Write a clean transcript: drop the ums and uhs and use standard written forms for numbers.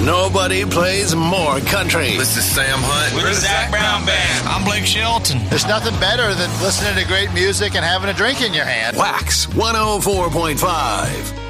Nobody plays more country. This is Sam Hunt. We're the Zach Brown Band. I'm Blake Shelton. There's nothing better than listening to great music and having a drink in your hand. Wax 104.5.